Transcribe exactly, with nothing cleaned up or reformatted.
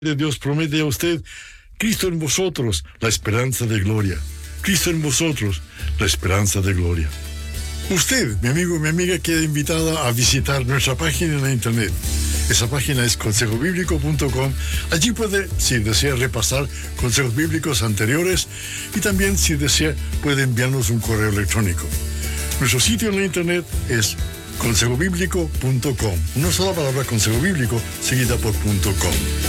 de Dios promete a usted: Cristo en vosotros, la esperanza de gloria. Cristo en vosotros, la esperanza de gloria. Usted, mi amigo y mi amiga, queda invitada a visitar nuestra página en la internet. Esa página es consejo bíblico punto com. Allí puede, si desea, repasar consejos bíblicos anteriores, y también, si desea, puede enviarnos un correo electrónico. Nuestro sitio en la internet es consejo bíblico punto com. Una sola palabra: consejo bíblico, seguida por .com.